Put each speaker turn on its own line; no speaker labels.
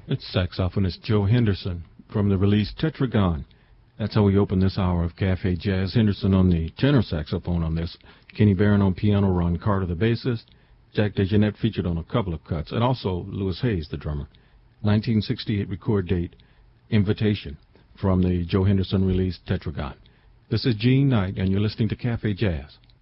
It's saxophonist Joe Henderson from the release Tetragon. That's how we open this hour of Cafe Jazz. Henderson on the tenor saxophone on this, Kenny Barron on piano, Ron Carter the bassist, Jack DeJohnette featured on a couple of cuts, and also Louis Hayes the drummer. 1968 record date, Invitation, from the Joe Henderson release Tetragon. This is Gene Knight, and you're listening to Cafe Jazz.